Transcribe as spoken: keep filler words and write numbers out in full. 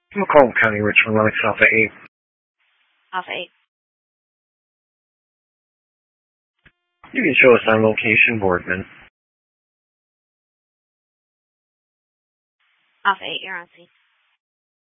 Macomb County, Richmond, Lennox, Alpha eight. Alpha eight. You can show us on location, Boardman. Alpha eight, you're on scene.